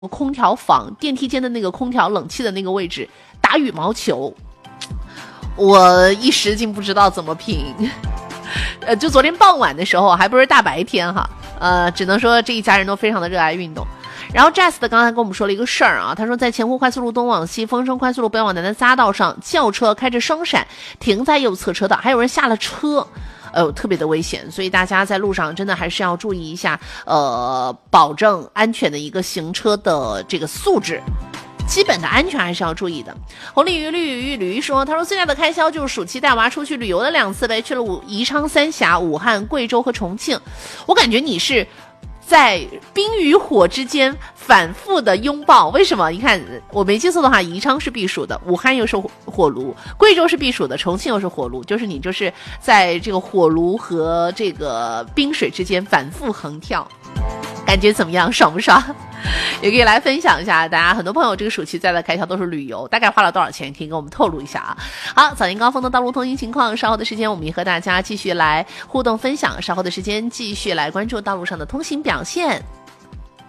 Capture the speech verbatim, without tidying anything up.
空调房电梯间的那个空调冷气的那个位置打羽毛球，我一时竟不知道怎么评。呃，就昨天傍晚的时候，还不是大白天哈，呃，只能说这一家人都非常的热爱运动。然后 Jazz 的刚才跟我们说了一个事儿啊，他说在前湖快速路东往西、丰盛快速路北往南的匝道上，轿车开着双闪停在右侧车道，还有人下了车。呃，特别的危险，所以大家在路上真的还是要注意一下，呃，保证安全的一个行车的这个素质，基本的安全还是要注意的。红鲤鱼绿鱼驴说，他说最大的开销就是暑期带娃出去旅游的两次呗，去了武宜昌、三峡、武汉、贵州和重庆。我感觉你是在冰与火之间反复的拥抱，为什么？你看，我没记错的话，宜昌是避暑的，武汉又是火炉，贵州是避暑的，重庆又是火炉，就是你就是在这个火炉和这个冰水之间反复横跳，感觉怎么样？爽不爽？也可以来分享一下，大家很多朋友这个暑期在的开销都是旅游，大概花了多少钱？可以跟我们透露一下啊。好，早间高峰的道路通行情况，稍后的时间我们也和大家继续来互动分享，稍后的时间继续来关注道路上的通行表现。